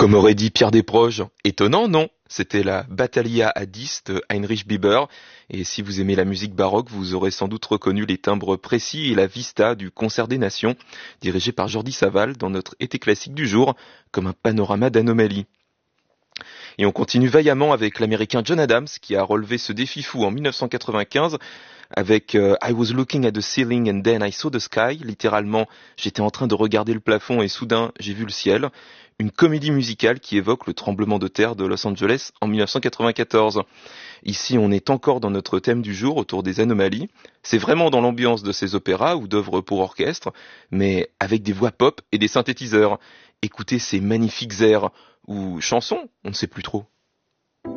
Comme aurait dit Pierre Desproges, étonnant, non? C'était la Battaglia à 10 de Heinrich Bieber, et si vous aimez la musique baroque, vous aurez sans doute reconnu les timbres précis et la vista du Concert des Nations, dirigé par Jordi Savall dans notre été classique du jour, comme un panorama d'anomalies. Et on continue vaillamment avec l'américain John Adams, qui a relevé ce défi fou en 1995 avec I was looking at the ceiling and then I saw the sky, littéralement j'étais en train de regarder le plafond et soudain j'ai vu le ciel, une comédie musicale qui évoque le tremblement de terre de Los Angeles en 1994. Ici on est encore dans notre thème du jour autour des anomalies, c'est vraiment dans l'ambiance de ces opéras ou d'œuvres pour orchestre, mais avec des voix pop et des synthétiseurs. Écoutez ces magnifiques airs, ou chansons, on ne sait plus trop.